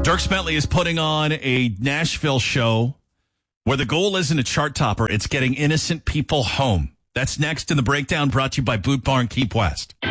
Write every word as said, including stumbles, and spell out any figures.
Dierks Bentley is putting on a Nashville show where the goal isn't a chart topper, it's getting innocent people home. That's next in the breakdown, brought to you by Boot Barn Keep West.